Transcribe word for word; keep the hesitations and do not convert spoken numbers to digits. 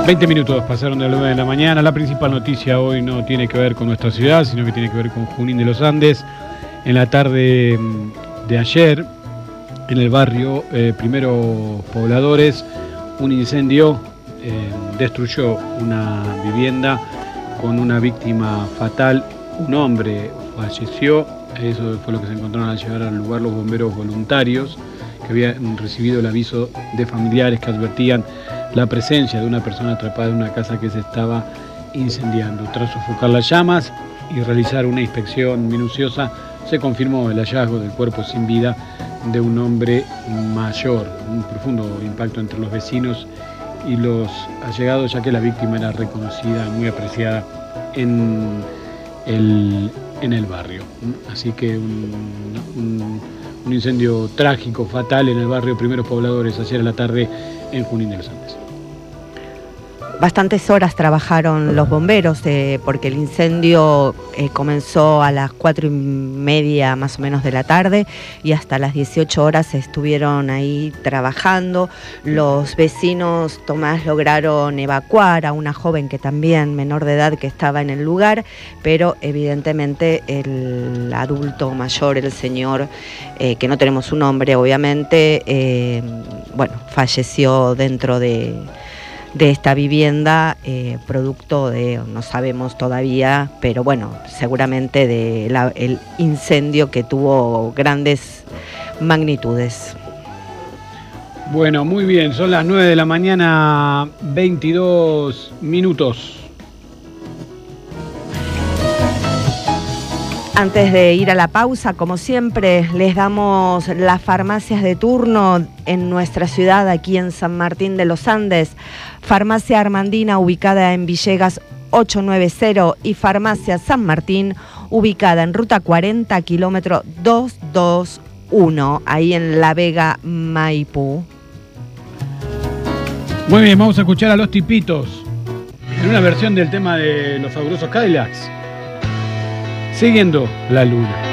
veinte minutos pasaron de las nueve de la mañana. La principal noticia hoy no tiene que ver con nuestra ciudad, sino que tiene que ver con Junín de los Andes. En la tarde de ayer, en el barrio eh, Primero Pobladores, un incendio eh, destruyó una vivienda con una víctima fatal. Un hombre falleció. Eso fue lo que se encontraron al llegar al lugar los bomberos voluntarios, que habían recibido el aviso de familiares que advertían la presencia de una persona atrapada en una casa que se estaba incendiando. Tras sofocar las llamas y realizar una inspección minuciosa, se confirmó el hallazgo del cuerpo sin vida de un hombre mayor. Un profundo impacto entre los vecinos y los allegados, ya que la víctima era reconocida, muy apreciada en el, en el barrio. Así que un, un, un incendio trágico, fatal, en el barrio Primeros Pobladores ayer a la tarde en Junín de los Andes. Bastantes horas trabajaron los bomberos eh, porque el incendio eh, comenzó a las cuatro y media más o menos de la tarde y hasta las dieciocho horas estuvieron ahí trabajando. Los vecinos, Tomás, lograron evacuar a una joven que también menor de edad que estaba en el lugar, pero evidentemente el adulto mayor, el señor, eh, que no tenemos su nombre obviamente, eh, bueno, falleció dentro de... de esta vivienda, eh, producto de, no sabemos todavía, pero bueno, seguramente de la, el incendio que tuvo grandes magnitudes. Bueno, muy bien, son las nueve de la mañana, veintidós minutos. Antes de ir a la pausa, como siempre, les damos las farmacias de turno en nuestra ciudad, aquí en San Martín de los Andes. Farmacia Armandina, ubicada en Villegas ochocientos noventa, y Farmacia San Martín, ubicada en Ruta cuarenta, kilómetro doscientos veintiuno, ahí en La Vega, Maipú. Muy bien, vamos a escuchar a Los Tipitos en una versión del tema de Los Fabulosos Cadillacs, Siguiendo la Luna.